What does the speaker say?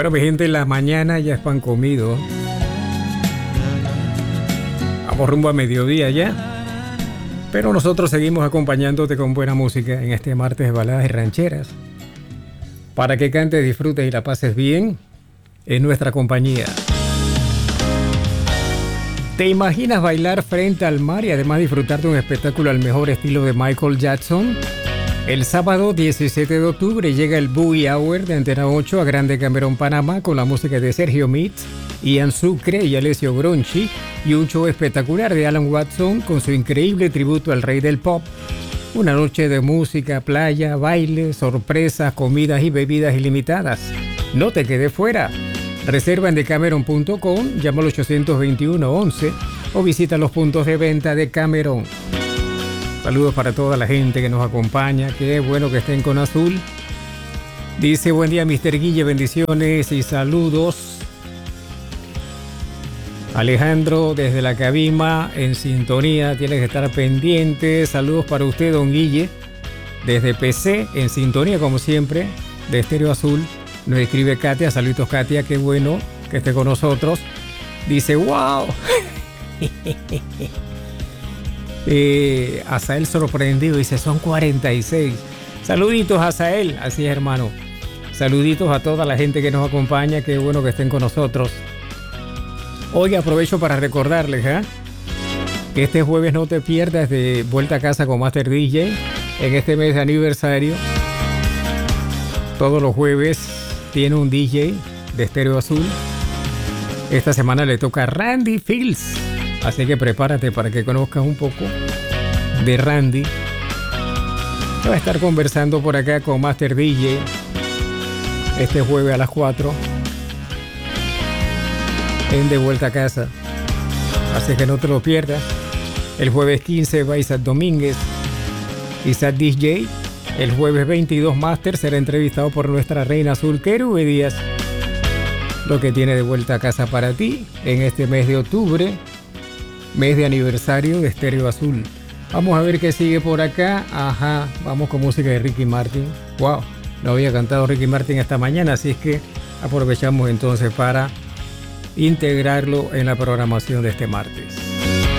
Pero mi gente, en la mañana ya es pan comido. Vamos rumbo a mediodía ya. Pero nosotros seguimos acompañándote con buena música en este martes de baladas y rancheras. Para que cantes, disfrutes y la pases bien en nuestra compañía. ¿Te imaginas bailar frente al mar y además disfrutar de un espectáculo al mejor estilo de Michael Jackson? El sábado 17 de octubre llega el Boogie Hour de Antena 8 a Grande Camerón, Panamá, con la música de Sergio Mitz, Ian Sucre y Alessio Gronchi, y un show espectacular de Alan Watson con su increíble tributo al rey del pop. Una noche de música, playa, baile, sorpresas, comidas y bebidas ilimitadas. No te quedes fuera. Reserva en decameron.com, llama al 821-11 o visita los puntos de venta de Cameron. Saludos para toda la gente que nos acompaña. Qué bueno que estén con Azul. Dice: buen día, Mr. Guille, bendiciones y saludos. Alejandro desde la Cabima en sintonía, tienes que estar pendiente. Saludos para usted, don Guille, desde PC en sintonía como siempre de Estéreo Azul. Nos escribe Katia. Saludos, Katia, qué bueno que esté con nosotros. Dice: wow. Azael sorprendido, dice: son 46. Saluditos, Azael. Así es, hermano. Saluditos a toda la gente que nos acompaña. Qué bueno que estén con nosotros. Hoy aprovecho para recordarles que este jueves no te pierdas de Vuelta a Casa con Master DJ en este mes de aniversario. Todos los jueves tiene un DJ de Estéreo Azul. Esta semana le toca a Randy Fields, así que prepárate para que conozcas un poco de Randy. Va a estar conversando por acá con Master DJ este jueves a las 4 en De Vuelta a Casa, así que no te lo pierdas. El jueves 15 va Isaac Domínguez, Isaac DJ. El jueves 22 Master será entrevistado por nuestra reina azul, Kerube Díaz. Lo que tiene De Vuelta a Casa para ti en este mes de octubre, mes de aniversario de Estéreo Azul. Vamos a ver qué sigue por acá. Ajá, vamos con música de Ricky Martin. Wow, no había cantado Ricky Martin esta mañana, así es que aprovechamos entonces para integrarlo en la programación de este martes.